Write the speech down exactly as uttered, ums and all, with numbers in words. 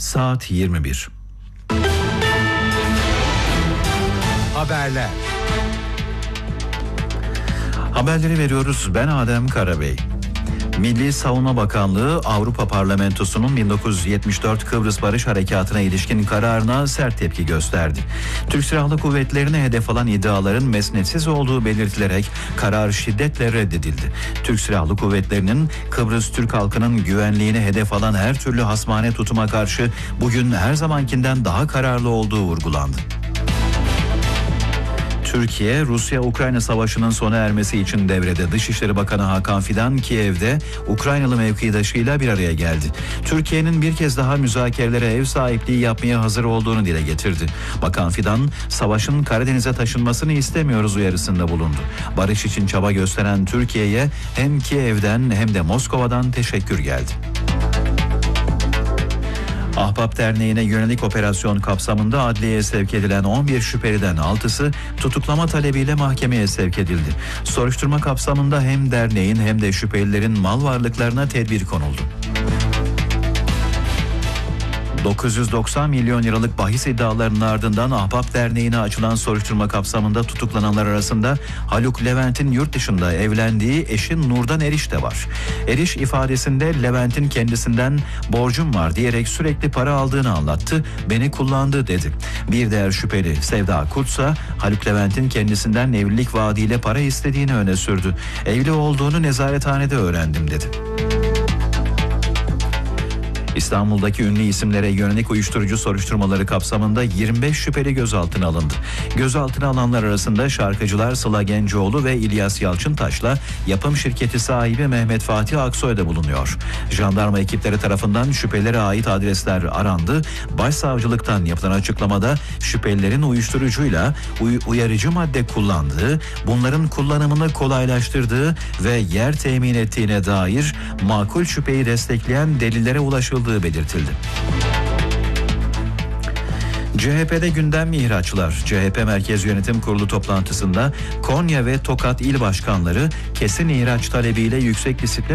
saat yirmi bir. Haberler. Haberleri veriyoruz. Ben Adem Karabey. Milli Savunma Bakanlığı Avrupa Parlamentosu'nun bin dokuz yüz yetmiş dört Kıbrıs Barış Harekatı'na ilişkin kararına sert tepki gösterdi. Türk Silahlı Kuvvetleri'ne hedef alan iddiaların mesnetsiz olduğu belirtilerek karar şiddetle reddedildi. Türk Silahlı Kuvvetleri'nin Kıbrıs Türk halkının güvenliğine hedef alan her türlü hasmane tutuma karşı bugün her zamankinden daha kararlı olduğu vurgulandı. Türkiye, Rusya-Ukrayna savaşının sona ermesi için devrede. Dışişleri Bakanı Hakan Fidan, Kiev'de Ukraynalı mevkidaşıyla bir araya geldi. Türkiye'nin bir kez daha müzakerelere ev sahipliği yapmaya hazır olduğunu dile getirdi. Bakan Fidan, savaşın Karadeniz'e taşınmasını istemiyoruz uyarısında bulundu. Barış için çaba gösteren Türkiye'ye hem Kiev'den hem de Moskova'dan teşekkür geldi. Ahbap Derneği'ne yönelik operasyon kapsamında adliyeye sevk edilen on bir şüpheliden altısı tutuklama talebiyle mahkemeye sevk edildi. Soruşturma kapsamında hem derneğin hem de şüphelilerin mal varlıklarına tedbir konuldu. dokuz yüz doksan milyon liralık bahis iddialarının ardından Ahbap Derneği'ne açılan soruşturma kapsamında tutuklananlar arasında Haluk Levent'in yurt dışında evlendiği eşi Nurdan Eriş de var. Eriş ifadesinde Levent'in kendisinden borcum var diyerek sürekli para aldığını anlattı, beni kullandı dedi. Bir diğer şüpheli Sevda Kurtsa Haluk Levent'in kendisinden evlilik vaadiyle para istediğini öne sürdü. Evli olduğunu nezarethanede öğrendim dedi. İstanbul'daki ünlü isimlere yönelik uyuşturucu soruşturmaları kapsamında yirmi beş şüpheli gözaltına alındı. Gözaltına alanlar arasında şarkıcılar Sıla Gencoğlu ve İlyas Yalçıntaş'la yapım şirketi sahibi Mehmet Fatih Aksoy da bulunuyor. Jandarma ekipleri tarafından şüphelilere ait adresler arandı. Başsavcılıktan yapılan açıklamada şüphelilerin uyuşturucuyla uy- uyarıcı madde kullandığı, bunların kullanımını kolaylaştırdığı ve yer temin ettiğine dair makul şüpheyi destekleyen delillere ulaşıldı belirtildi. C H P'de gündem mihraçlar. C H P Merkez Yönetim Kurulu toplantısında Konya ve Tokat il başkanları kesin ihraç talebiyle Yüksek Disiplin